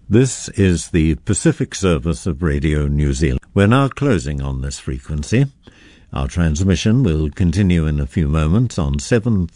This is the Pacific service of Radio New Zealand. We're now closing on this frequency. Our transmission will continue in a few moments on 7